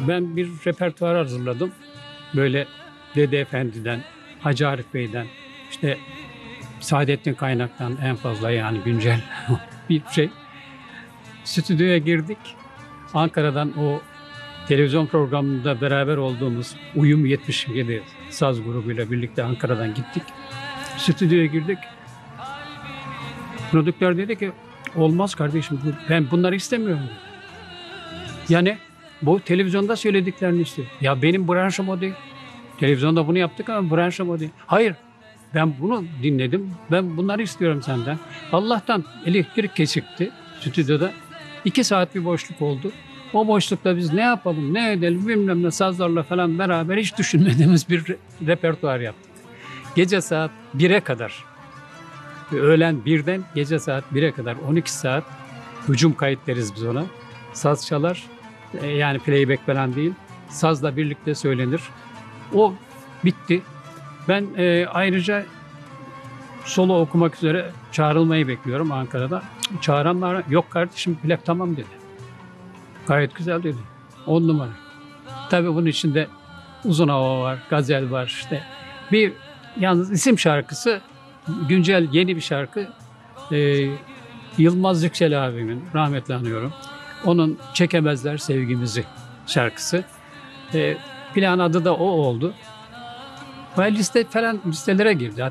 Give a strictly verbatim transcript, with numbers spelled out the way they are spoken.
Ben bir repertuar hazırladım. Böyle Dede Efendi'den, Hacı Arif Bey'den, işte Saadettin Kaynak'tan en fazla yani güncel bir şey. Stüdyoya girdik. Ankara'dan o televizyon programında beraber olduğumuz Uyum yetmiş yedi saz grubuyla birlikte Ankara'dan gittik. Stüdyoya girdik. Prodüktör dedi ki olmaz kardeşim ben bunları istemiyorum. Yani bu televizyonda söylediklerini istiyor. Ya benim branşım o değil. Televizyonda bunu yaptık ama branşım o değil. Hayır ben bunu dinledim. Ben bunları istiyorum senden. Allah'tan elektrik kesikti stüdyoda. İki saat bir boşluk oldu. O boşlukta biz ne yapalım, ne edelim bilmem ne sazlarla falan beraber hiç düşünmediğimiz bir re- repertuar yaptık. Gece saat bire kadar, öğlen birden gece saat bire kadar on iki saat hücum kayıt deriz biz ona. Saz çalar, e, yani playback falan değil. Sazla birlikte söylenir. O bitti. Ben e, ayrıca solo okumak üzere çağrılmayı bekliyorum Ankara'da. Çağıranlar yok kardeşim plak tamam dedi. Gayet güzel dedi. On numara. Tabii bunun içinde uzun hava var, gazel var işte. Bir yalnız isim şarkısı güncel yeni bir şarkı. Ee, Yılmaz Yüksel abimin rahmetli anıyorum. Onun Çekemezler Sevgimizi şarkısı. Ee, plan adı da o oldu. Ve liste falan listelere girdi.